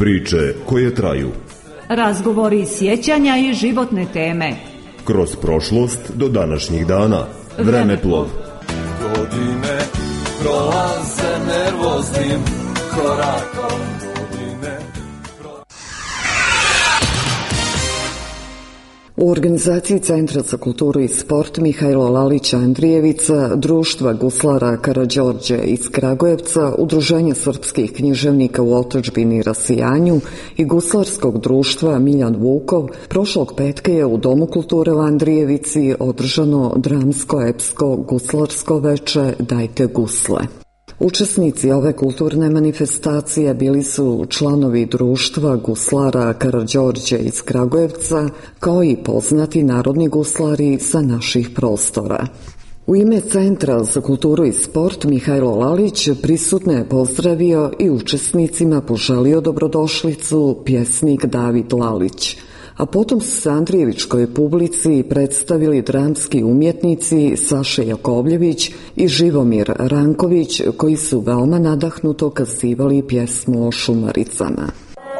Priče koje traju. Razgovori, sjećanja i životne teme. Kroz prošlost do današnjih dana. Vremeplov. Godine prolaze nervoznim korakom. U organizaciji Centra za kulturu i sport Mihajlo Lalić Andrijevica, Društva guslara Karađorđe iz Kragujevca, Udruženja srpskih književnika u otadžbini i rasijanju i Guslarskog društva Miljan Vukov, prošlog petka je u Domu kulture u Andrijevici održano dramsko-epsko guslarsko veče Dajte gusle. Učesnici ove kulturne manifestacije bili su članovi Društva guslara Karađorđe iz Kragujevca, kao i poznati narodni guslari sa naših prostora. U ime Centra za kulturu i sport Mihajlo Lalić prisutne je pozdravio i učesnicima poželio dobrodošlicu pjesnik David Lalić. A potom su se Andrijevičkoj publici predstavili dramski umjetnici Saša Jakovljević i Živomir Ranković, koji su veoma nadahnuto kazivali pjesmu o šumaricama.